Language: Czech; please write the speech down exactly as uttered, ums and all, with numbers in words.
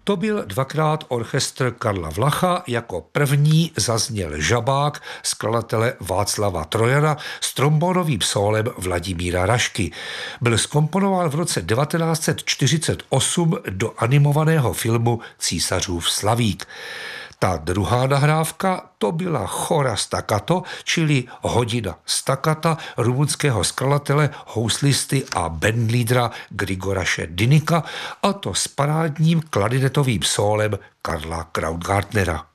To byl dvakrát orchestr Karla Vlacha, jako první zazněl žabák skladatele Václava Trojana s trombonovým sólem Vladimíra Rašky. Byl zkomponován v roce devatenáct set čtyřicet osm do animovaného filmu Císařův slavík. Ta druhá nahrávka to byla chora staccato, čili hodina staccata rumunského skladatele, houslisty a bandleadera Grigoraše Dynika, a to s parádním klarinetovým sólem Karla Krautgartnera.